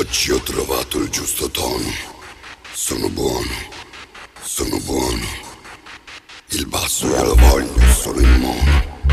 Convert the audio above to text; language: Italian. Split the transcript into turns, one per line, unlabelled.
Oggi ho trovato il giusto tono. Sono buono, sono buono. Il basso io lo voglio solo in mono.